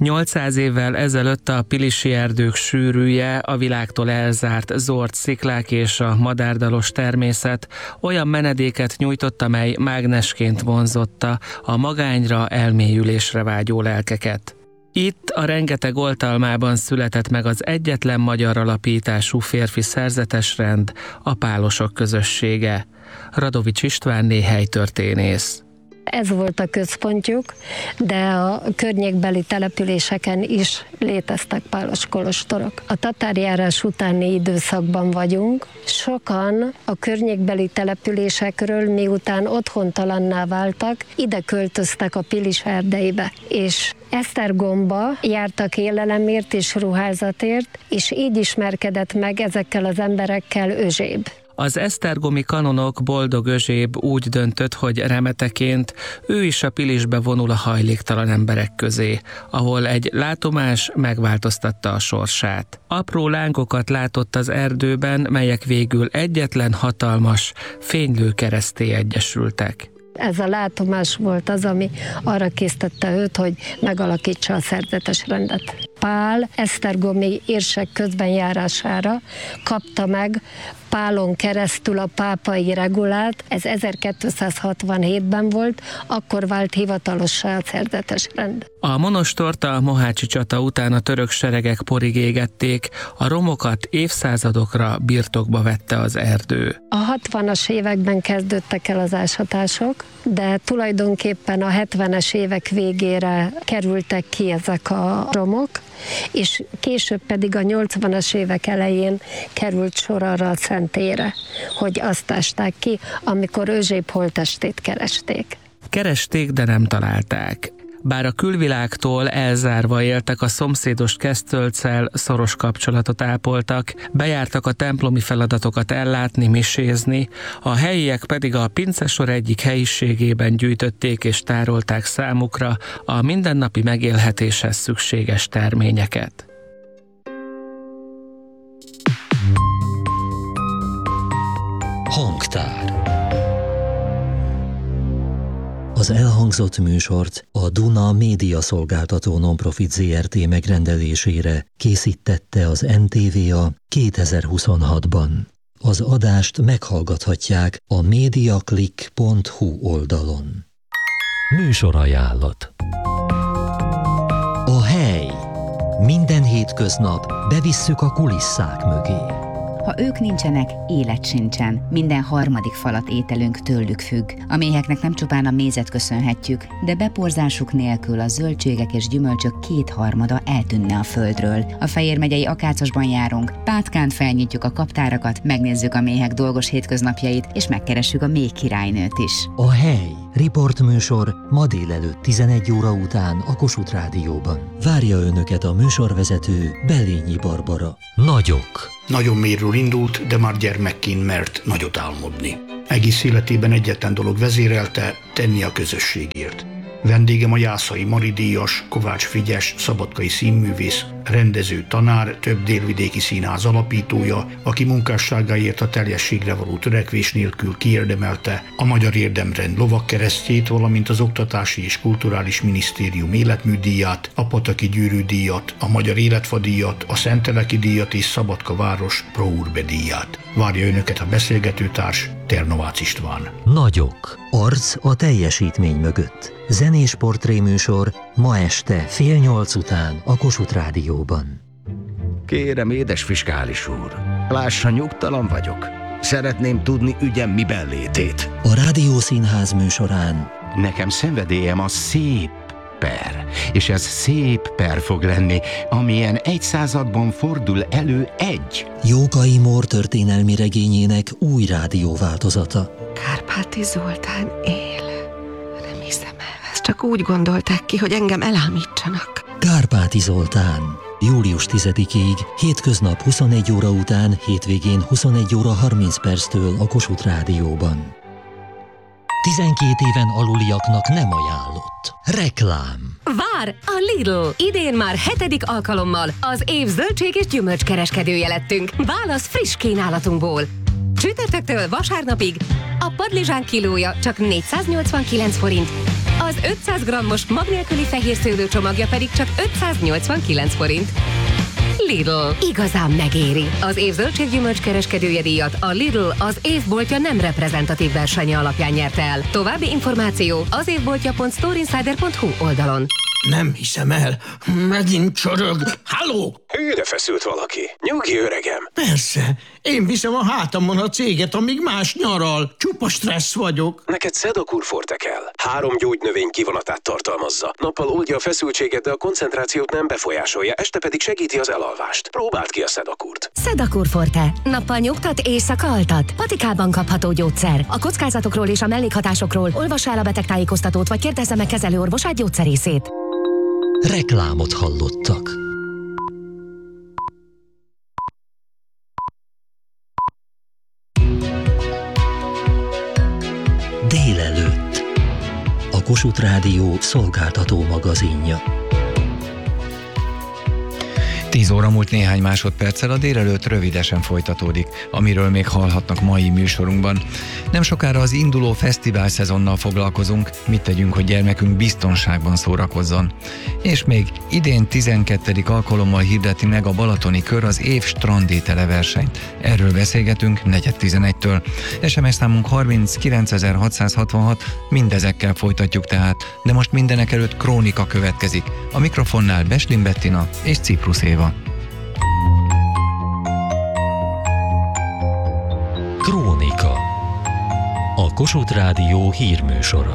800 évvel ezelőtt a pilisi erdők sűrűje, a világtól elzárt zord sziklák és a madárdalos természet olyan menedéket nyújtott, amely mágnesként vonzotta a magányra, elmélyülésre vágyó lelkeket. Itt a rengeteg oltalmában született meg az egyetlen magyar alapítású férfi szerzetesrend, a pálosok közössége. Radovics Istvánné helytörténész. Ez volt a központjuk, de a környékbeli településeken is léteztek pálos kolostorok. A tatárjárás utáni időszakban vagyunk. Sokan a környékbeli településekről, miután otthontalanná váltak, ide költöztek a Pilis erdeibe, és Esztergomba jártak élelemért és ruházatért, és így ismerkedett meg ezekkel az emberekkel Özséb. Az esztergomi kanonok Boldog Özséb úgy döntött, hogy remeteként ő is a Pilisbe vonul a hajléktalan emberek közé, ahol egy látomás megváltoztatta a sorsát. Apró lángokat látott az erdőben, melyek végül egyetlen hatalmas, fénylő kereszté egyesültek. Ez a látomás volt az, ami arra késztette őt, hogy megalakítsa a szerzetesrendet. Pál esztergomi érsek közbenjárására kapta meg Pálon keresztül a pápai regulát, ez 1267-ben volt, akkor vált hivatalossá a szerzetesrend. A monostort a mohácsi csata után a török seregek porig égették, a romokat évszázadokra birtokba vette az erdő. A 60-as években kezdődtek el az ásatások, de tulajdonképpen a 70-es évek végére kerültek ki ezek a romok, és később pedig a 80-as évek elején került sor arra a szentélyre, hogy azt ásták ki, amikor Özséb holttestét keresték. Keresték, de nem találták. Bár a külvilágtól elzárva éltek, a szomszédos Kesztölccel szoros kapcsolatot ápoltak, bejártak a templomi feladatokat ellátni, misézni, a helyiek pedig a pincesor egyik helyiségében gyűjtötték és tárolták számukra a mindennapi megélhetéshez szükséges terményeket. Hangtár. Az elhangzott műsort a Duna Média Szolgáltató Nonprofit Zrt. Megrendelésére készítette az NTVA 2026-ban. Az adást meghallgathatják a mediaclick.hu oldalon. Műsorajánlat. A hely. Minden hétköznap bevisszük a kulisszák mögé. Ha ők nincsenek, élet sincsen. Minden harmadik falat ételünk tőlük függ. A méheknek nem csupán a mézet köszönhetjük, de beporzásuk nélkül a zöldségek és gyümölcsök 2/3 eltűnne a földről. A Fejér megyei Akácosban járunk, Pátkán felnyitjuk a kaptárakat, megnézzük a méhek dolgos hétköznapjait, és megkeressük a méh királynőt is. A hely. Riportműsor ma délelőtt 11 óra után a Kossuth Rádióban. Várja önöket a műsorvezető Belényi Barbara. Nagyok. Nagyon mélyről indult, de már gyermekként mert nagyot álmodni. Egész életében egyetlen dolog vezérelte, tenni a közösségért. Vendégem a Jászai Mari díjas, Kovács Frigyes, szabadkai színművész, rendező, tanár, több délvidéki színház alapítója, aki munkásságáért a teljességre való törekvés nélkül kiérdemelte a Magyar Érdemrend lovagkeresztjét, valamint az Oktatási és Kulturális Minisztérium életműdíját, a Pataki Gyűrű díjat, a Magyar Életfa díjat, a Szenteleki díjat és Szabadka város Pro Urbe díját. Várja önöket a beszélgetőtárs, Ternovácz István. Nagyok. Arc a teljesítmény mögött. Zenés portréműsor ma este 7:30 után a Kossuth Rádióban. Kérem, édes fiskális úr, lássa, nyugtalan vagyok. Szeretném tudni ügyem miben létét. A Rádiószínház műsorán Nekem szenvedélyem a szép per, és ez szép per fog lenni, amilyen egy században fordul elő egy. Jókai Mór történelmi regényének új rádióváltozata. Kárpáti Zoltán él. Nem hiszem el, ezt csak úgy gondolták ki, hogy engem elámítsanak. Kárpáti Zoltán. Július 10-ig, hétköznap 21 óra után, hétvégén 21 óra 30 perctől a Kossuth Rádióban. 12 éven aluliaknak nem ajánlott. Reklám. Vár! A Lidl! Idén már 7. alkalommal az év zöldség és gyümölcskereskedője lettünk. Válasz friss kínálatunkból. Csütörtöktől vasárnapig a padlizsán kilója csak 489 forint, Az 500 g-os mag nélküli fehér szőlő csomagja pedig csak 589 forint. Lidl. Igazán megéri. Az év zöldséggyümölcs kereskedője díjat a Lidl az évboltja nem reprezentatív versenye alapján nyerte el. További információ az évboltja.storeinsider.hu oldalon. Nem hiszem el. Megint csorog. Halló? Hűre feszült valaki. Nyugi, öregem. Persze. Én viszem a hátamon a céget, amíg más nyaral. Csupa stressz vagyok. Neked Sedakur Forte kell. 3 gyógynövény kivonatát tartalmazza. Nappal oldja a feszültséget, de a koncentrációt nem befolyásolja, este pedig segíti az elalvást. Próbáld ki a Sedakurt. Sedakur Forte. Nappal nyugtat, éjszaka altat. Patikában kapható gyógyszer. A kockázatokról és a mellékhatásokról olvassa el a betegtájékoztatót, vagy kérdezze meg kezelőorvosát, gyógyszerészét. Reklámot hallottak. Délelőtt. A Kossuth Rádió szolgáltató magazinja. 10 óra múlt néhány másodperccel, a délelőtt rövidesen folytatódik, amiről még hallhatnak mai műsorunkban. Nem sokára az induló fesztivál szezonnal foglalkozunk, mit tegyünk, hogy gyermekünk biztonságban szórakozzon. És még idén 12. alkalommal hirdeti meg a Balatoni Kör az év strandétele versenyt. Erről beszélgetünk 4:11-től. SMS számunk 39666, mindezekkel folytatjuk tehát, de most mindenek előtt krónika következik. A mikrofonnál Beslin Bettina és Ciprus Éva. Krónika. A Kossuth Rádió hírműsora.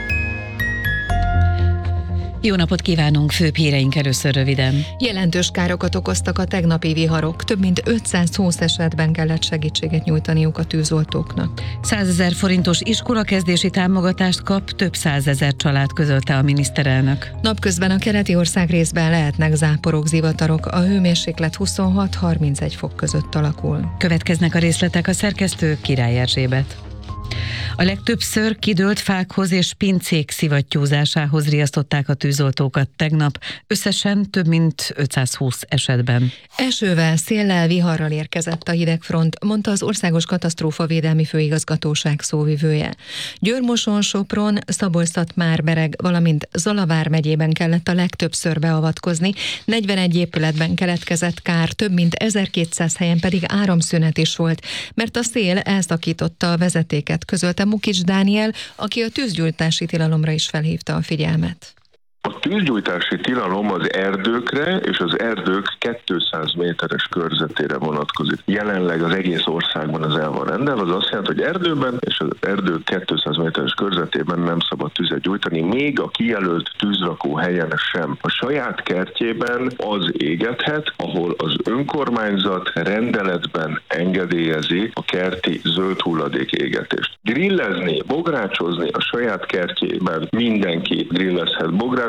Jó napot kívánunk, főbb híreink először röviden. Jelentős károkat okoztak a tegnapi viharok. Több mint 520 esetben kellett segítséget nyújtaniuk a tűzoltóknak. 100 000 forintos iskolakezdési támogatást kap több 100 000 család, közölte a miniszterelnök. Napközben a keleti ország részben lehetnek záporok, zivatarok, a hőmérséklet 26-31 fok között alakul. Következnek a részletek, a szerkesztő Király Erzsébet. A legtöbbször kidőlt fákhoz és pincék szivattyúzásához riasztották a tűzoltókat tegnap, összesen több mint 520 esetben. Esővel, széllel, viharral érkezett a hidegfront, mondta az Országos Katasztrófavédelmi Főigazgatóság szóvivője. Győr-Moson, Sopron, Szabolcs-Szatmár-Bereg, valamint Zalavár megyében kellett a legtöbbször beavatkozni, 41 épületben keletkezett kár, több mint 1200 helyen pedig áramszünet is volt, mert a szél elszakította a vezetéket, közölte Mukics Dániel, aki a tűzgyújtási tilalomra is felhívta a figyelmet. A tűzgyújtási tilalom az erdőkre és az erdők 200 méteres körzetére vonatkozik. Jelenleg az egész országban az el van rendelve, az azt jelenti, hogy erdőben és az erdők 200 méteres körzetében nem szabad tüzet gyújtani, még a kijelölt tűzrakó helyen sem. A saját kertjében az égethet, ahol az önkormányzat rendeletben engedélyezi a kerti zöld hulladék égetést. Grillezni, bográcsozni a saját kertjében mindenki grillezhet, bográcsolhat.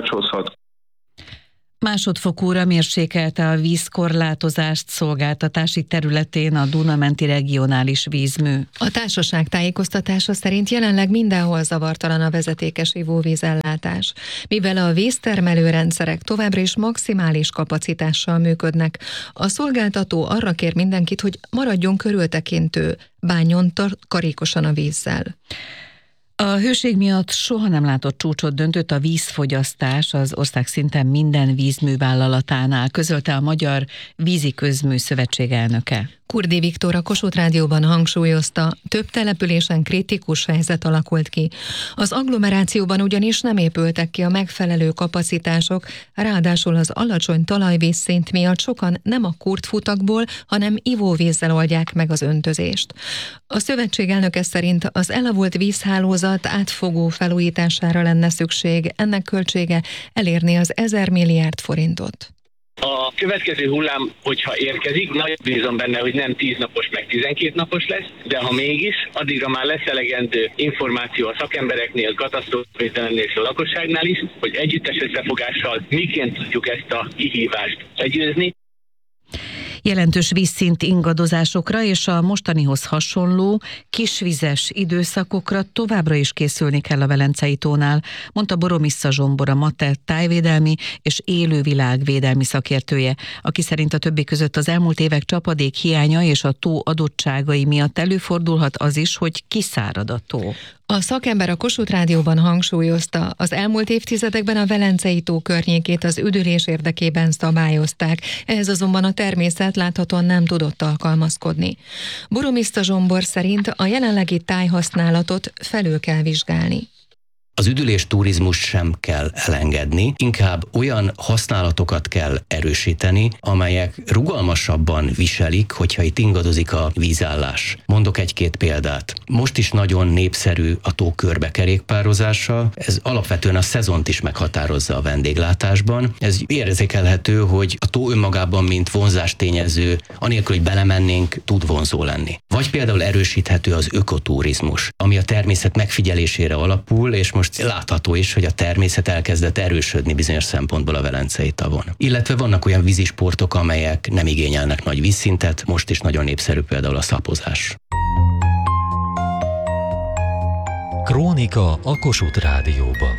Másodfokúra mérsékelte a vízkorlátozást szolgáltatási területén a Duna-menti regionális vízmű. A társaság tájékoztatása szerint jelenleg mindenhol zavartalan a vezetékes ivóvízellátás. Mivel a víztermelő rendszerek továbbra is maximális kapacitással működnek, a szolgáltató arra kér mindenkit, hogy maradjon körültekintő, bánjon takarékosan a vízzel. A hőség miatt soha nem látott csúcsot döntött a vízfogyasztás az ország szinten minden vízművállalatánál, közölte a Magyar Vízi Közmű Szövetség elnöke. Kurdi Viktor a Kossuth Rádióban hangsúlyozta, több településen kritikus helyzet alakult ki. Az agglomerációban ugyanis nem épültek ki a megfelelő kapacitások, ráadásul az alacsony talajvízszint miatt sokan nem a kurtfutakból, hanem ivóvízzel oldják meg az öntözést. A szövetség elnöke szerint az elavult vízhálózat átfogó felújítására lenne szükség, ennek költsége elérni az 1000 milliárd forintot. A következő hullám, hogyha érkezik, nagy bízom benne, hogy nem 10 napos, meg 12 napos lesz, de ha mégis, addigra már lesz elegendő információ a szakembereknél, katasztrófavédelemnél és a lakosságnál is, hogy együttes összefogással miként tudjuk ezt a kihívást legyőzni. Jelentős vízszint ingadozásokra és a mostanihoz hasonló kisvizes időszakokra továbbra is készülni kell a Velencei tónál, mondta Boromissza Zsombor, a MATE tájvédelmi és élővilágvédelmi szakértője, aki szerint a többi között az elmúlt évek csapadék hiánya és a tó adottságai miatt előfordulhat az is, hogy kiszárad a tó. A szakember a Kossuth Rádióban hangsúlyozta, az elmúlt évtizedekben a Velencei tó környékét az üdülés érdekében szabályozták, ehhez azonban a természet láthatóan nem tudott alkalmazkodni. Boromissza Zsombor szerint a jelenlegi tájhasználatot felül kell vizsgálni. Az üdülés turizmus sem kell elengedni, inkább olyan használatokat kell erősíteni, amelyek rugalmasabban viselik, hogyha itt ingadozik a vízállás. Mondok egy-két példát. Most is nagyon népszerű a tó körbekerékpározása, ez alapvetően a szezont is meghatározza a vendéglátásban. Ez érzékelhető, hogy a tó önmagában, mint vonzástényező, anélkül, hogy belemennénk, tud vonzó lenni. Vagy például erősíthető az ökoturizmus, ami a természet megfigyelésére alapul, és most látható is, hogy a természet elkezdett erősödni bizonyos szempontból a Velencei tavon. Illetve vannak olyan vízisportok, amelyek nem igényelnek nagy vízszintet, most is nagyon népszerű például a szapozás. Krónika a Kossuth Rádióban.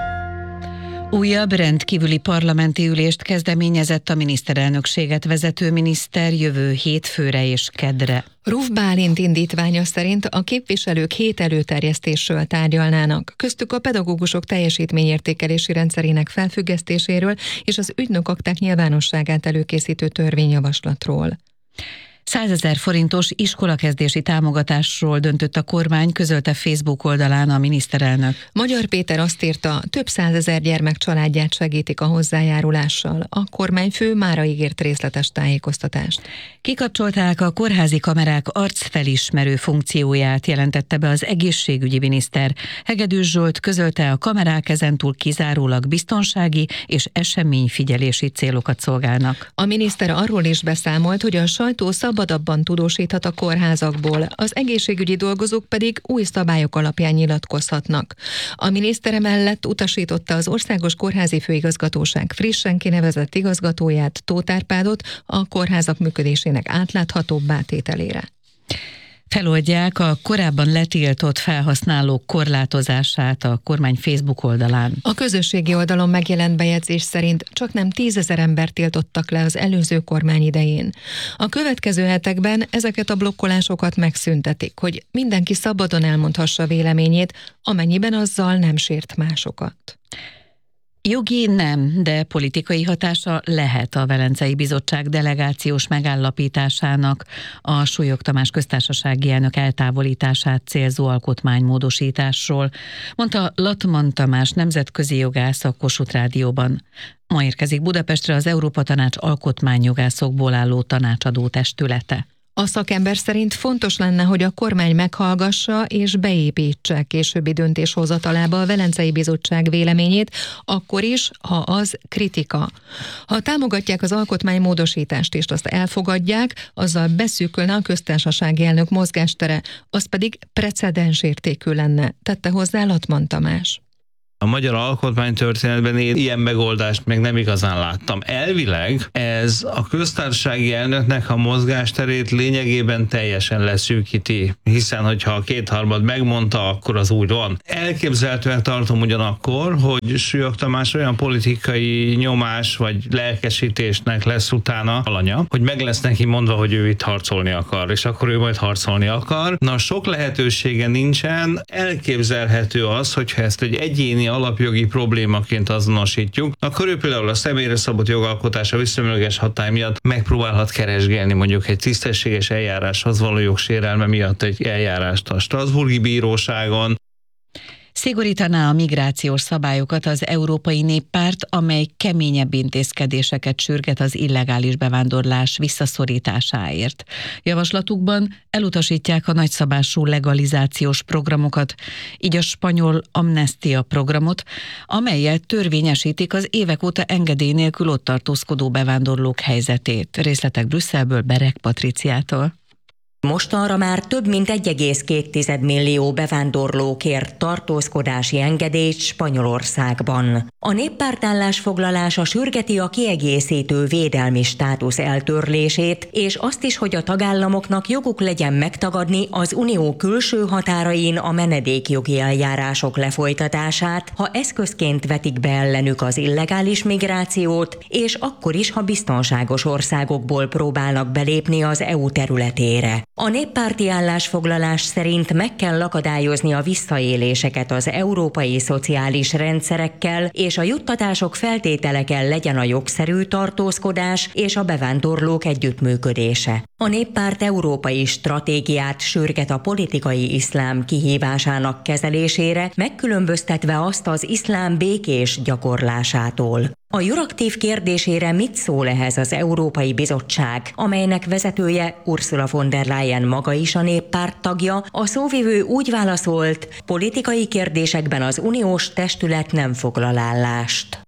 Újabb rendkívüli parlamenti ülést kezdeményezett a miniszterelnökséget vezető miniszter jövő hétfőre és keddre. Ruf Bálint indítványa szerint a képviselők 7 előterjesztésről tárgyalnának, köztük a pedagógusok teljesítményértékelési rendszerének felfüggesztéséről és az ügynökakták nyilvánosságát előkészítő törvényjavaslatról. 100 000 forintos iskolakezdési támogatásról döntött a kormány, közölte Facebook oldalán a miniszterelnök. Magyar Péter azt írta, több 100 000 gyermek családját segítik a hozzájárulással. A kormányfő mára ígért részletes tájékoztatást. Kikapcsolták a kórházi kamerák arcfelismerő funkcióját, jelentette be az egészségügyi miniszter. Hegedűs Zsolt közölte, a kamerák ezentúl kizárólag biztonsági és eseményfigyelési célokat szolgálnak. A miniszter arról is beszámolt, hogy a sajtó szabadabban tudósíthat a kórházakból, az egészségügyi dolgozók pedig új szabályok alapján nyilatkozhatnak. A miniszter emellett utasította az Országos Kórházi Főigazgatóság frissen kinevezett igazgatóját, Tóth Árpádot a kórházak működésének átláthatóbbá tételére. Feloldják a korábban letiltott felhasználók korlátozását a kormány Facebook oldalán. A közösségi oldalon megjelent bejegyzés szerint csaknem 10 000 embert tiltottak le az előző kormány idején. A következő hetekben ezeket a blokkolásokat megszüntetik, hogy mindenki szabadon elmondhassa véleményét, amennyiben azzal nem sért másokat. Jogi nem, de politikai hatása lehet a Velencei Bizottság delegációs megállapításának, a Súlyog Tamás köztársasági elnök eltávolítását célzó alkotmánymódosításról, mondta Latman Tamás nemzetközi jogász a Kossuth Rádióban. Ma érkezik Budapestre az Európa Tanács alkotmányjogászokból álló tanácsadó testülete. A szakember szerint fontos lenne, hogy a kormány meghallgassa és beépítse későbbi döntéshozatalába a Velencei Bizottság véleményét, akkor is, ha az kritika. Ha támogatják az alkotmánymódosítást és azt elfogadják, azzal beszűkülne a köztársasági elnök mozgástere, az pedig precedensértékű lenne, tette hozzá Latman Tamás. A magyar alkotmánytörténetben én ilyen megoldást még nem igazán láttam. Elvileg ez a köztársasági elnöknek a mozgásterét lényegében teljesen leszűkíti, hiszen hogyha a 2/3 megmondta, akkor az úgy van. Elképzelhetően tartom ugyanakkor, hogy Súlyog Tamás olyan politikai nyomás vagy lelkesítésnek lesz utána alanya, hogy meg lesz neki mondva, hogy ő itt harcolni akar, és akkor ő majd harcolni akar. Na, sok lehetősége nincsen, elképzelhető az, hogyha ezt egy egyéni alapjogi problémaként azonosítjuk, akkor ő például a személyre szabott jogalkotás a visszamenőleges hatály miatt megpróbálhat keresgélni mondjuk egy tisztességes eljáráshoz való jogsérelme miatt egy eljárást a Strasbourgi Bíróságon. Szigorítaná a migrációs szabályokat az Európai Néppárt, amely keményebb intézkedéseket sürget az illegális bevándorlás visszaszorításáért. Javaslatukban elutasítják a nagyszabású legalizációs programokat, így a spanyol amnestia programot, amellyel törvényesítik az évek óta engedély nélkül ott tartózkodó bevándorlók helyzetét. Részletek Brüsszelből, Berek Patriciától. Mostanra már több mint 1,2 millió bevándorló kért tartózkodási engedélyt Spanyolországban. A néppárt állásfoglalása sürgeti a kiegészítő védelmi státusz eltörlését, és azt is, hogy a tagállamoknak joguk legyen megtagadni az unió külső határain a menedékjogi eljárások lefolytatását, ha eszközként vetik be ellenük az illegális migrációt, és akkor is, ha biztonságos országokból próbálnak belépni az EU területére. A néppárti állásfoglalás szerint meg kell akadályozni a visszaéléseket az európai szociális rendszerekkel, és a juttatások feltétele kell legyen a jogszerű tartózkodás és a bevándorlók együttműködése. A néppárt európai stratégiát sürget a politikai iszlám kihívásának kezelésére, megkülönböztetve azt az iszlám békés gyakorlásától. A Euraktív kérdésére mit szól ehhez az Európai Bizottság, amelynek vezetője Ursula von der Leyen maga is a néppárt tagja, a szóvivő úgy válaszolt, politikai kérdésekben az uniós testület nem foglal állást.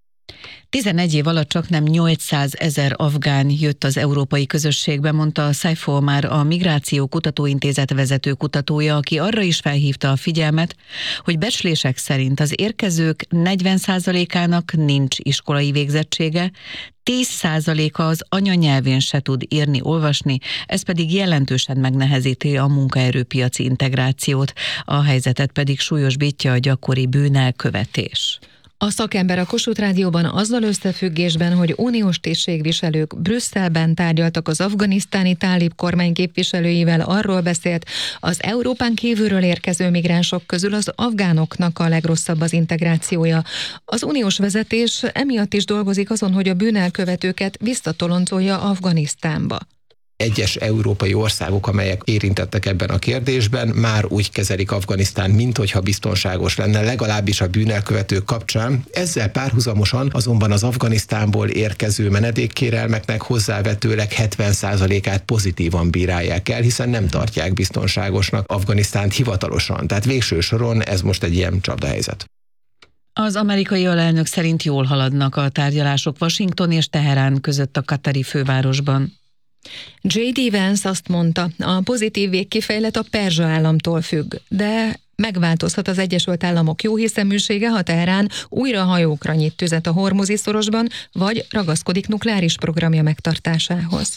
11 év alatt csaknem 800 000 afgán jött az európai közösségbe, mondta Saifo Omar, a Migráció Kutatóintézet vezető kutatója, aki arra is felhívta a figyelmet, hogy becslések szerint az érkezők 40%-ának nincs iskolai végzettsége, 10%-a az anyanyelvén se tud írni-olvasni, ez pedig jelentősen megnehezíti a munkaerőpiaci integrációt, a helyzetet pedig súlyosbítja a gyakori bűnelkövetés. A szakember a Kossuth Rádióban azzal összefüggésben, hogy uniós tisztségviselők Brüsszelben tárgyaltak az afganisztáni tálib kormány képviselőivel, arról beszélt, az Európán kívülről érkező migránsok közül az afgánoknak a legrosszabb az integrációja. Az uniós vezetés emiatt is dolgozik azon, hogy a bűnelkövetőket visszatoloncolja Afganisztánba. Egyes európai országok, amelyek érintettek ebben a kérdésben, már úgy kezelik Afganisztán, minthogyha biztonságos lenne, legalábbis a bűnelkövetők kapcsán. Ezzel párhuzamosan azonban az Afganisztánból érkező menedékkérelmeknek hozzávetőleg 70%-át pozitívan bírálják el, hiszen nem tartják biztonságosnak Afganisztánt hivatalosan. Tehát végső soron ez most egy ilyen csapdahelyzet. Az amerikai alelnök szerint jól haladnak a tárgyalások Washington és Teherán között a katari fővárosban. J.D. Vance azt mondta, a pozitív végkifejlet a Perzsa államtól függ, de megváltozhat az Egyesült Államok jóhiszeműsége, ha Teherán újra hajókra nyit tüzet a Hormuzi szorosban, vagy ragaszkodik nukleáris programja megtartásához.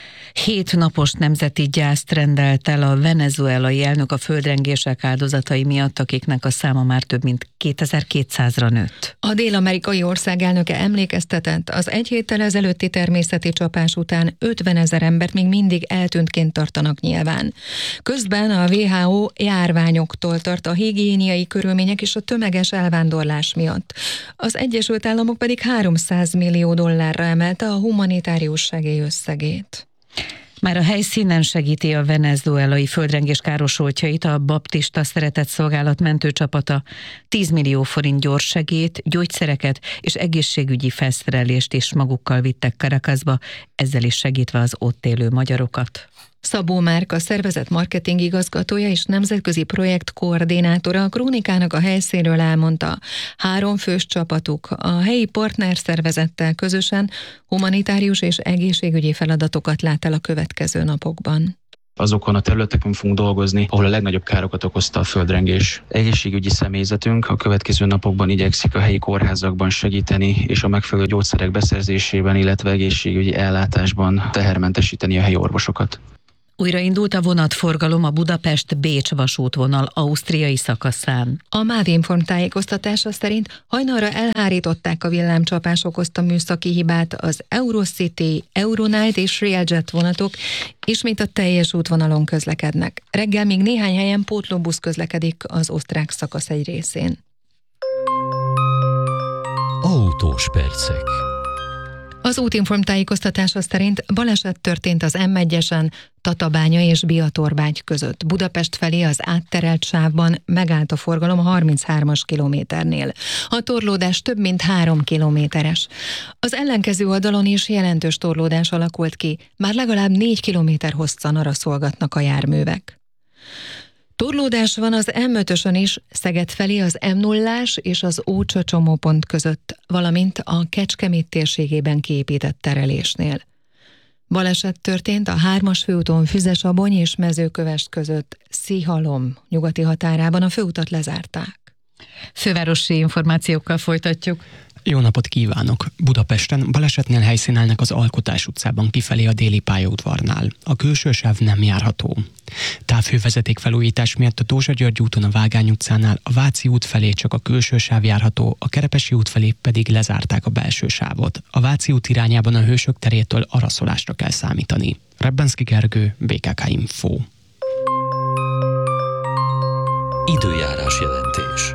7 napos nemzeti gyászt rendelt el a venezuelai elnök a földrengések áldozatai miatt, akiknek a száma már több mint 2200-ra nőtt. A dél-amerikai ország elnöke emlékeztetett, az egy héttel ezelőtti természeti csapás után 50 000 embert még mindig eltűntként tartanak nyilván. Közben a WHO járványoktól tart a higiéniai körülmények és a tömeges elvándorlás miatt. Az Egyesült Államok pedig $300 millió emelte a humanitárius segély összegét. Már a helyszínen segíti a venezuelai földrengés károsultjait a Baptista Szeretetszolgálat mentőcsapata. 10 millió forint gyors segélyt, gyógyszereket és egészségügyi felszerelést is magukkal vittek Caracasba, ezzel is segítve az ott élő magyarokat. Szabó Márk, a szervezet marketing igazgatója és nemzetközi projekt koordinátora a Krónikának a helyszínről elmondta, 3 fős csapatuk a helyi partnerszervezettel közösen humanitárius és egészségügyi feladatokat lát el a következő napokban. Azokon a területeken fogunk dolgozni, ahol a legnagyobb károkat okozta a földrengés. Egészségügyi személyzetünk a következő napokban igyekszik a helyi kórházakban segíteni, és a megfelelő gyógyszerek beszerzésében, illetve egészségügyi ellátásban tehermentesíteni a helyi orvosokat. Újraindult a vonatforgalom a Budapest-Bécs vasútvonal ausztriai szakaszán. A MÁV Inform tájékoztatása szerint hajnalra elhárították a villámcsapás okozta műszaki hibát, az Eurocity, Euronight és Railjet vonatok ismét a teljes útvonalon közlekednek. Reggel még néhány helyen pótlóbusz közlekedik az osztrák szakasz egy részén. Autós percek. Az Útinform tájékoztatása szerint baleset történt az M1-esen, Tatabánya és Biatorbágy között. Budapest felé az átterelt sávban megállt a forgalom a 33-as kilométernél. A torlódás több mint 3 kilométeres. Az ellenkező oldalon is jelentős torlódás alakult ki, már legalább 4 kilométer hosszan arra szolgatnak a járművek. Torlódás van az M5-ösön is, Szeged felé az M0-ás és az Ócsa csomópont között, valamint a Kecskemét térségében kiépített terelésnél. Baleset történt a 3-as főúton Füzesabony és Mezőkövesd között, Szihalom nyugati határában, a főutat lezárták. Fővárosi információkkal folytatjuk. Jó napot kívánok! Budapesten balesetnél helyszínelnek az Alkotás utcában kifelé a déli pályaudvarnál. A külső sáv nem járható. Távhővezeték felújítás miatt a Dózsa-György úton a Vágány utcánál a Váci út felé csak a külső sáv járható, a Kerepesi út felé pedig lezárták a belső sávot. A Váci út irányában a Hősök terétől araszolásra kell számítani. Rebbenszky Gergő, BKK Info. Időjárás jelentés.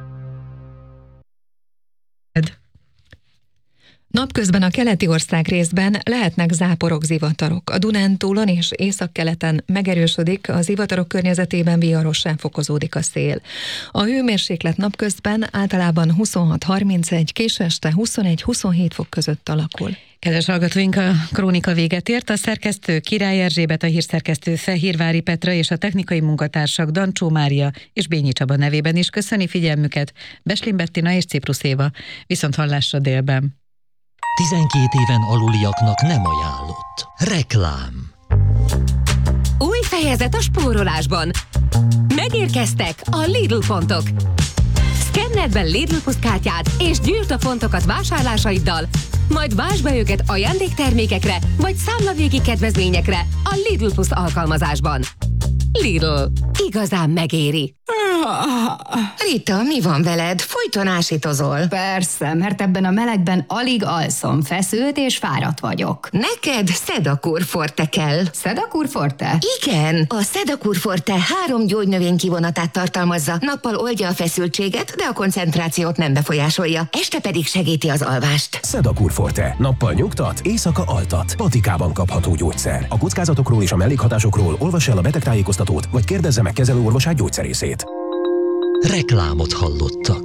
Napközben a keleti ország részben lehetnek záporok, zivatarok. A Dunántúlon és északkeleten megerősödik, a zivatarok környezetében viharossá fokozódik a szél. A hőmérséklet napközben általában 26-31, késeste 21-27 fok között alakul. Kedves hallgatóink, a krónika véget ért. A szerkesztő Király Erzsébet, a hírszerkesztő Fehérvári Petra és a technikai munkatársak Dancsó Mária és Bényi Csaba nevében is köszöni figyelmüket Beslin Bettina és Ciprus Éva. Viszont hallásra délben. 12 éven aluliaknak nem ajánlott. Reklám. Új fejezet a spórolásban. Megérkeztek a Lidl pontok. Szkenneld be Lidl Plus kártyát és gyűjtsd a pontokat vásárlásaiddal, majd vásd be őket ajándéktermékekre vagy számlavégi kedvezményekre a Lidl Plus alkalmazásban. Lidl. Igazán megéri. Rita, mi van veled? Folyton ásítozol. Persze, mert ebben a melegben alig alszom, feszült és fáradt vagyok. Neked Sedakur Forte kell. Sedakur Forte? Igen, a Sedakur Forte 3 gyógynövény kivonatát tartalmazza. Nappal oldja a feszültséget, de a koncentrációt nem befolyásolja. Este pedig segíti az alvást. Sedakur Forte. Nappal nyugtat, éjszaka altat. Patikában kapható gyógyszer. A kockázatokról és a mellékhatásokról olvass el a betegtájékoztatót, vagy kérdezze meg kezelőorvosát, gyógyszerészét. Reklámot hallottak.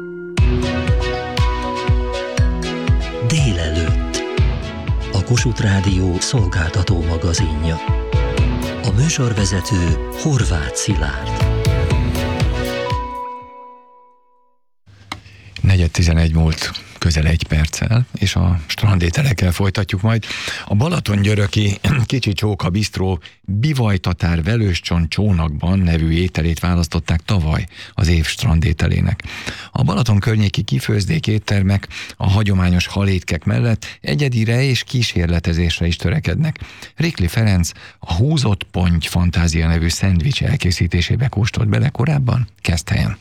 Délelőtt. A Kossuth Rádió szolgáltató magazinja. A műsorvezető Horváth Szilárd. 4:11 múlt közel 1 perccel, és a strandételekkel folytatjuk majd. A Balatongyöröki Kicsi Csóka Bisztró Bivajtatár Velőscsont csónakban nevű ételét választották tavaly az év strandételének. A Balaton környéki kifőzdék éttermek a hagyományos halétkek mellett egyedire és kísérletezésre is törekednek. Rikli Ferenc a Húzott Ponty Fantázia nevű szendvics elkészítésébe kóstolt bele korábban Keszthelyen.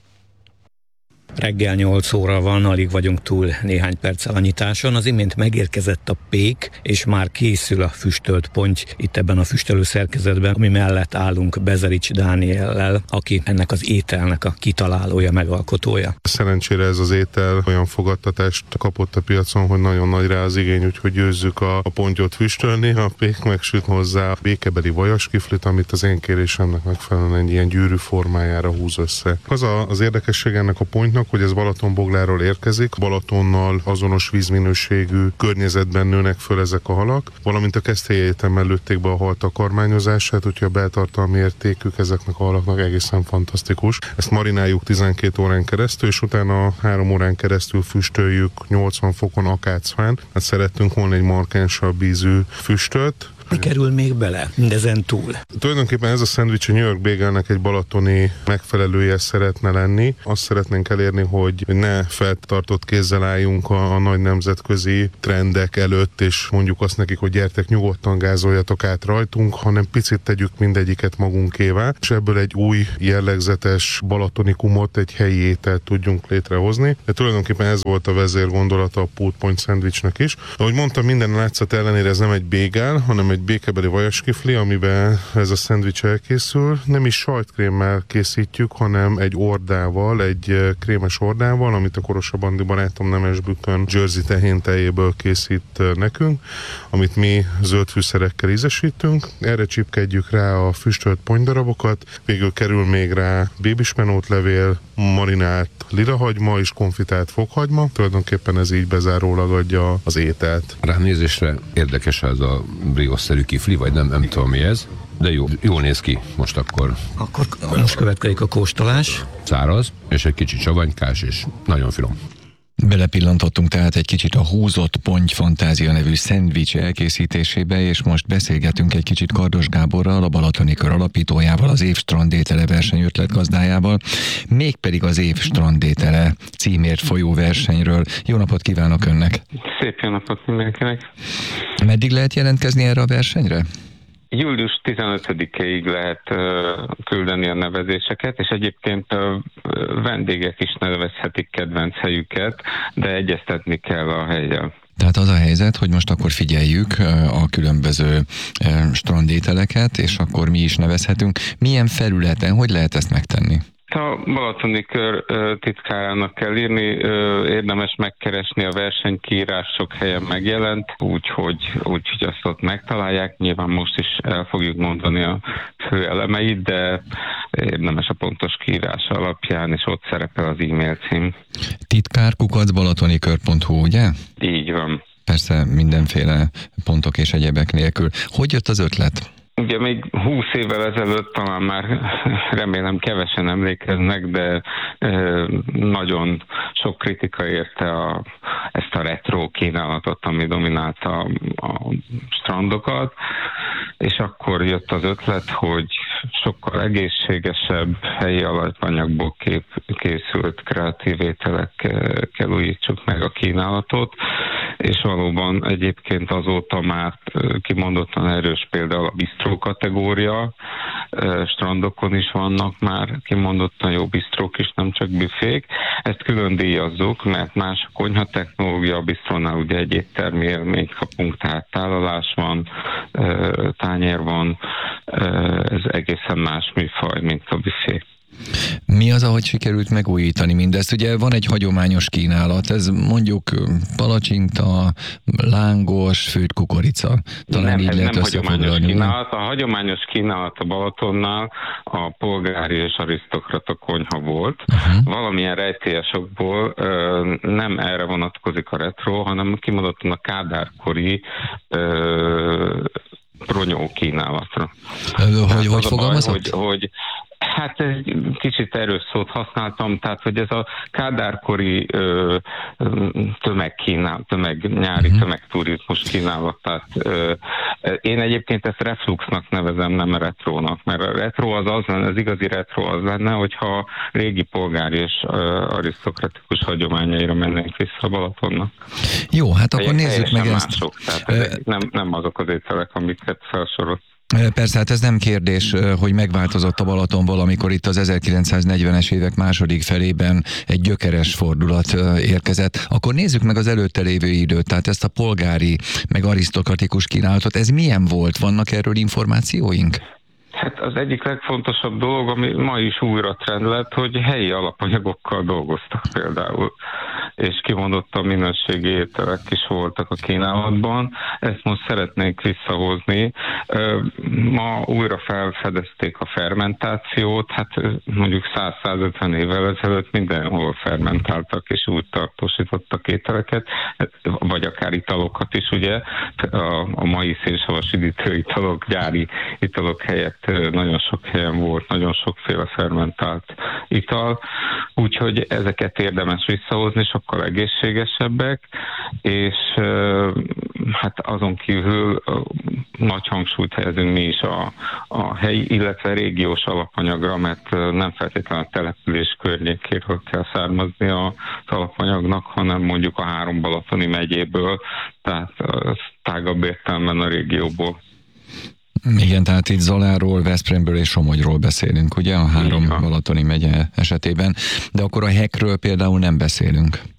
Reggel 8 óra van, alig vagyunk túl néhány perccel a nyitáson. Az imént megérkezett a pék, és már készül a füstölt ponty itt ebben a füstölő szerkezetben, ami mellett állunk Bezerics Dániellel, aki ennek az ételnek a kitalálója, megalkotója. Szerencsére ez az étel olyan fogadtatást kapott a piacon, hogy nagyon nagy rá az igény, úgyhogy győzzük a pontyot füstölni, a pék megsüt hozzá a békebeli vajaskiflit, amit az én kérésemnek megfelelően egy ilyen gyűrű formájára húz össze. Az érdekesség ennek a pontynak, hogy ez Balatonbogláról érkezik, Balatonnal azonos vízminőségű környezetben nőnek föl ezek a halak, valamint a Keszthelyi Egyetemben lőtték be a hal takarmányozását, úgyhogy a beltartalmi értékük ezeknek a halaknak egészen fantasztikus. Ezt marináljuk 12 órán keresztül, és utána 3 órán keresztül füstöljük 80 fokon akácfán. Hát szerettünk volna egy markánsabb ízű füstöt. Mi kerül még bele mindezen túl? Tulajdonképpen ez a szendvics a New York Bagelnek egy balatoni megfelelője szeretne lenni. Azt szeretnénk elérni, hogy ne feltartott kézzel álljunk a nagy nemzetközi trendek előtt, és mondjuk azt nekik, hogy gyertek, nyugodtan gázoljatok át rajtunk, hanem picit tegyük mindegyiket magunkévá, és ebből egy új jellegzetes balatonikumot, egy helyi ételt tudjunk létrehozni. De tulajdonképpen ez volt a vezérgondolata a pulled ponty szendvicsnek is. Ahogy mondtam, minden látszat ellenére ez nem egy bagel, hanem egy békebeli vajaskifli, amiben ez a szendvics elkészül. Nem is sajtkrémmel készítjük, hanem egy ordával, egy krémes ordával, amit a Korosa Bandi barátom Nemesbükkön Jersey tehéntejéből készít nekünk, amit mi zöld fűszerekkel ízesítünk. Erre csipkedjük rá a füstölt ponydarabokat, végül kerül még rá bébismenótlevél, marinált lirahagyma és konfitált fokhagyma. Tulajdonképpen ez így bezárólag adja az ételt. Ránézésre érdekes ez a brioche-szerű kifli, vagy nem tudom mi ez, de jól néz ki most akkor. Akkor most következik a kóstolás. Száraz, és egy kicsit savanykás, és nagyon finom. Belepillantottunk tehát egy kicsit a Húzott Ponty Fantázia nevű szendvics elkészítésébe, és most beszélgetünk egy kicsit Kardos Gáborral, a Balatoni Kör alapítójával, az év strandétele verseny ötletgazdájával, mégpedig az év strandétele címért folyó versenyről. Jó napot kívánok önnek! Szép jó napot mindenkinek! Meddig lehet jelentkezni erre a versenyre? Július 15-ig lehet küldeni a nevezéseket, és egyébként vendégek is nevezhetik kedvenc helyüket, de egyeztetni kell a hellyel. Tehát az a helyzet, hogy most akkor figyeljük a különböző strandételeket, és akkor mi is nevezhetünk. Milyen felületen, hogy lehet ezt megtenni? A Balatoni Kör titkárának kell írni, érdemes megkeresni, a versenykiírás sok helyen megjelent, úgyhogy azt ott megtalálják. Nyilván most is el fogjuk mondani a fő elemeit, de érdemes a pontos kiírás alapján, és ott szerepel az e-mail cím. titkár@balatonikör.hu, ugye? Így van. Persze mindenféle pontok és egyebek nélkül. Hogy jött az ötlet? Ugye még 20 évvel ezelőtt, talán már remélem kevesen emlékeznek, de nagyon sok kritika érte ezt a retro kínálatot, ami dominálta a strandokat, és akkor jött az ötlet, hogy sokkal egészségesebb helyi alapanyagból készült kreatív ételekkel újítsuk meg a kínálatot, és valóban egyébként azóta már kimondottan erős például a bistró kategória, strandokon is vannak már kimondottan jó bistrók is, nem csak büfék. Ezt külön díjazzuk, mert más a konyhatechnológia, a bistrónál ugye egy éttermi élményt kapunk, tehát tálalás van, tányér van, ez egészen más műfaj, mint a büfé. Mi az, ahogy sikerült megújítani mindezt? Ugye van egy hagyományos kínálat, ez mondjuk palacsinta, lángos, főtt kukorica. Talán így lehet összefoglalni. A hagyományos kínálat a Balatonnál a polgári és arisztokrata konyha volt. Valamilyen rejtélyesokból nem erre vonatkozik a retro, hanem kimondottan a kádárkori ronyó kínálatra. Hogy fogalmazott? Hogy hát egy kicsit erős szót használtam, tehát hogy ez a kádárkori nyári tömegturizmus kínálat. Tehát, én egyébként ezt refluxnak nevezem, nem retrónak, mert a retro az lenne, az igazi retro az lenne, hogyha régi polgári és arisztokratikus hagyományaira mennénk vissza a Balatonnak. Jó, hát akkor nézzük meg ezt. Mások, tehát nem azok az ételek, amiket felsorolt. Persze, hát ez nem kérdés, hogy megváltozott a Balaton valamikor itt az 1940-es évek második felében egy gyökeres fordulat érkezett. Akkor nézzük meg az előtte lévő időt, tehát ezt a polgári, meg arisztokratikus kínálatot. Ez milyen volt? Vannak erről információink? Hát az egyik legfontosabb dolog, ami ma is újra trend lett, hogy helyi alapanyagokkal dolgoztak például, és kimondottan minőségi ételek is voltak a kínálatban. Ezt most szeretnék visszahozni. Ma újra felfedezték a fermentációt, hát mondjuk 100-150 évvel ezelőtt mindenhol fermentáltak, és úgy tartósítottak ételeket, vagy akár italokat is, ugye. A mai szénsavas üdítő italok, gyári italok helyett nagyon sok helyen volt, nagyon sokféle fermentált ital, úgyhogy ezeket érdemes visszahozni, sokkal egészségesebbek, és hát azon kívül nagy hangsúlyt helyezünk mi is a helyi, illetve régiós alapanyagra, mert nem feltétlenül a település környékéről kell származni az alapanyagnak, hanem mondjuk a 3 balatoni megyéből, tehát tágabb értelemben a régióból. Igen, tehát itt Zaláról, Veszprémből és Somogyról beszélünk, ugye, a 3 balatoni megye esetében, de akkor a hekről például nem beszélünk.